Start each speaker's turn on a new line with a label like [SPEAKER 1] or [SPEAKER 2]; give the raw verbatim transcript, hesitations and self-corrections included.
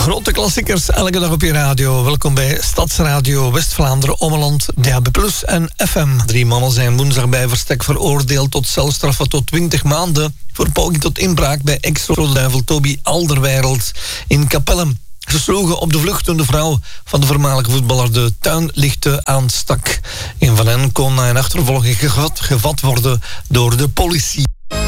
[SPEAKER 1] Grote klassiekers elke dag op je radio. Welkom bij Stadsradio West-Vlaanderen, Ommeland, D A B plus en F M. Drie mannen zijn woensdag bij verstek veroordeeld tot celstraffen tot twintig maanden... voor poging tot inbraak bij ex-Rode Duivel Toby Alderweireld in Capelle. Ze sloegen op de vlucht toen de vrouw van de voormalige voetballer de tuinlichten aanstak. Een van hen kon na een achtervolging gevat, gevat worden door de politie.